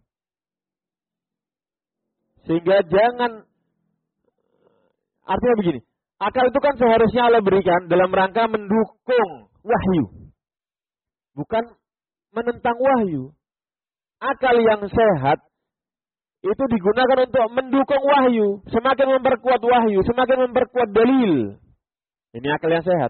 Sehingga jangan, artinya begini, akal itu kan seharusnya Allah berikan dalam rangka mendukung wahyu. Bukan menentang wahyu. Akal yang sehat itu digunakan untuk mendukung wahyu. Semakin memperkuat wahyu, semakin memperkuat dalil. Ini akal yang sehat.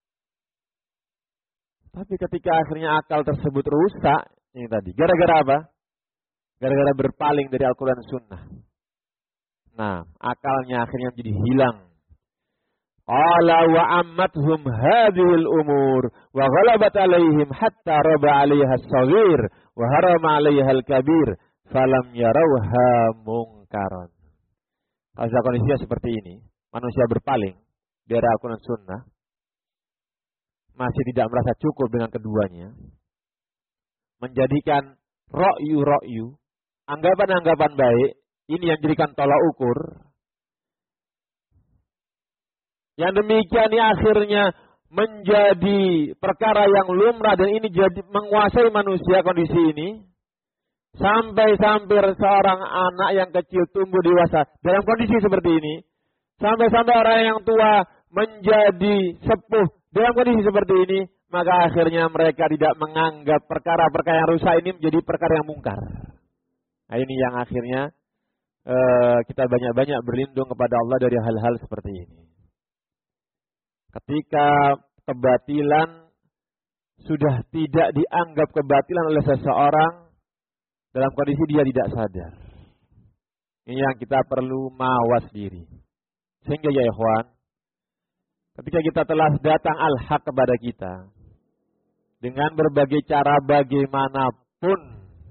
Tapi ketika akhirnya akal tersebut rusak, ini tadi, gara-gara apa? Gara-gara berpaling dari Al-Quran dan Sunnah. Nah, akalnya akhirnya jadi hilang. Qala wa ammathum hadhil umur wa ghalabat alaihim hatta raba 'alaiha as-saghir wa harama 'alaiha al-kabir falam yarawha mungkaran. Kalau kondisinya seperti ini, manusia berpaling dari Al-Quran dan Sunnah, masih tidak merasa cukup dengan keduanya, menjadikan ra'yu-ra'yu, anggapan-anggapan baik, ini yang jadikan tolak ukur. Yang demikian ini akhirnya menjadi perkara yang lumrah dan ini jadi menguasai manusia kondisi ini. Sampai-sampai seorang anak yang kecil tumbuh dewasa dalam kondisi seperti ini. Sampai-sampai orang yang tua menjadi sepuh dalam kondisi seperti ini. Maka akhirnya mereka tidak menganggap perkara-perkara yang rusak ini menjadi perkara yang mungkar. Nah ini yang akhirnya kita banyak-banyak berlindung kepada Allah dari hal-hal seperti ini. Ketika kebatilan sudah tidak dianggap kebatilan oleh seseorang dalam kondisi dia tidak sadar. Ini yang kita perlu mawas diri. Sehingga ya ikhwan, ketika kita telah datang al-haq kepada kita, dengan berbagai cara bagaimanapun,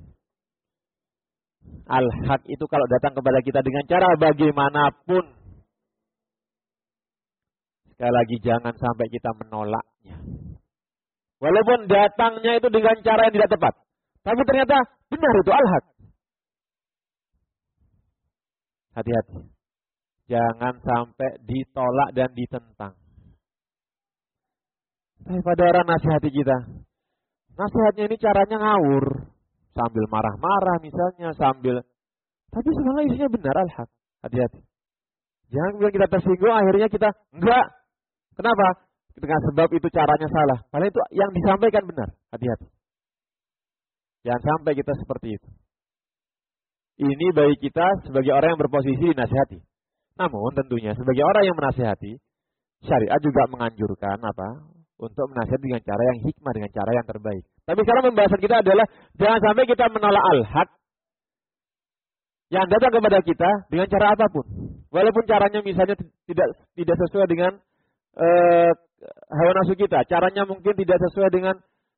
al-haq itu kalau datang kepada kita dengan cara bagaimanapun, sekali lagi jangan sampai kita menolaknya. Walaupun datangnya itu dengan cara yang tidak tepat. Tapi ternyata benar itu al-haq. Hati-hati. Jangan sampai ditolak dan ditentang. Tapi pada orang nasihati kita. Nasihatnya ini caranya ngawur. Sambil marah-marah misalnya. Tapi sebenarnya isinya benar al-haq. Hati-hati. Jangan kemudian kita tersinggung akhirnya kita enggak. Kenapa? Dengan sebab itu caranya salah. Padahal itu yang disampaikan benar. Hati-hati. Jangan sampai kita seperti itu. Ini bagi kita sebagai orang yang berposisi dinasihati. Namun tentunya sebagai orang yang menasihati, syariat juga menganjurkan untuk menasihati dengan cara yang hikmah, dengan cara yang terbaik. Tapi sekarang pembahasan kita adalah jangan sampai kita menolak al-haq yang datang kepada kita dengan cara apapun. Walaupun caranya misalnya tidak sesuai dengan hawa nafsu kita, caranya mungkin tidak sesuai dengan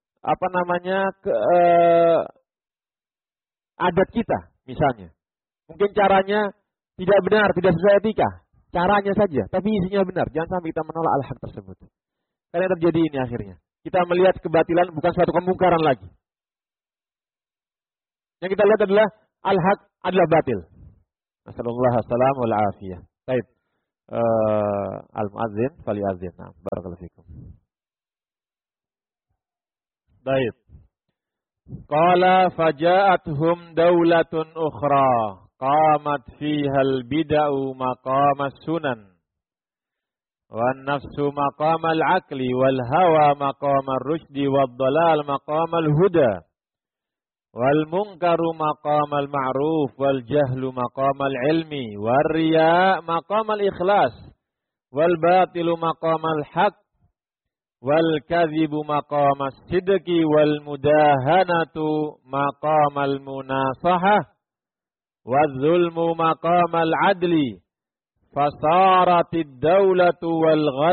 adat kita misalnya. Mungkin caranya tidak benar, tidak sesuai etika. Caranya saja, tapi isinya benar. Jangan sampai kita menolak al-haq tersebut. Karena yang terjadi ini akhirnya. Kita melihat kebatilan bukan suatu kemungkaran lagi. Yang kita lihat adalah al-haq adalah batil. Nasallallahu assalam wal afiyah. Baik. Al-muadzin falyazin. Nah, barakallahu fikum. Baik. Qala faja'athum daulatun ukhra qamat fiha al-bid'u maqamas sunan wan nafsu maqamal aqli wal hawa maqamar rusydi wad dalal maqamal huda wal munkaru maqamal ma'ruf wal jahlu maqamal ilmi war riya maqamal ikhlas wal batilu maqamal haqq wal kadhibu maqamas sidqi wal mudahanatu maqamal munasahah wal zulmu maqamal adli fasaratid daulatu wal